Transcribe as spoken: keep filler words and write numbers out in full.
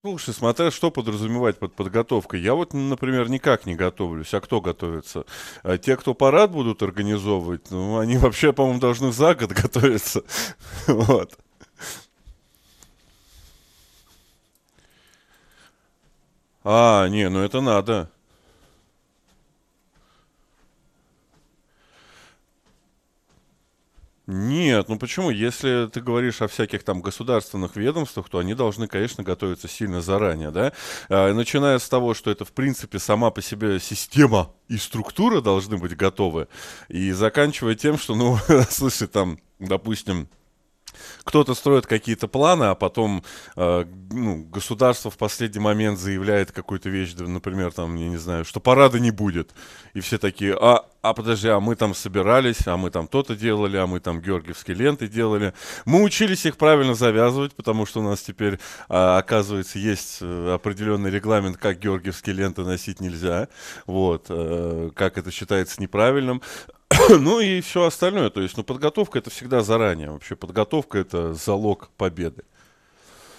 Слушай, смотря что подразумевать под подготовкой. Я вот, например, никак не готовлюсь. А кто готовится? А те, кто парад будут организовывать, ну, они вообще, по-моему, должны за год готовиться. Вот. А, не, ну это надо. Нет, ну почему? Если ты говоришь о всяких там государственных ведомствах, то они должны, конечно, готовиться сильно заранее, да? А, начиная с того, что это, в принципе, сама по себе система и структура должны быть готовы, и заканчивая тем, что, ну, слушай, там, допустим, кто-то строит какие-то планы, а потом э, ну, государство в последний момент заявляет какую-то вещь, да, например, там, я не знаю, что парада не будет. И все такие, а, а подожди, а мы там собирались, а мы там то-то делали, а мы там георгиевские ленты делали. Мы учились их правильно завязывать, потому что у нас теперь, а, оказывается, есть э, определенный регламент, как георгиевские ленты носить нельзя. Вот, э, как это считается неправильным. Ну и все остальное. То есть, ну, подготовка это всегда заранее. Вообще подготовка это залог победы.